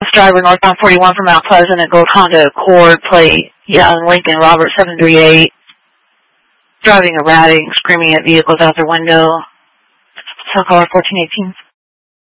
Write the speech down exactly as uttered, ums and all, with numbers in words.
driver northbound forty-one from Mount Pleasant at Gold Honda Accord, plate Young Lincoln Robert seven three eight. Driving erratic, screaming at vehicles out their window. Cell caller fourteen eighteen.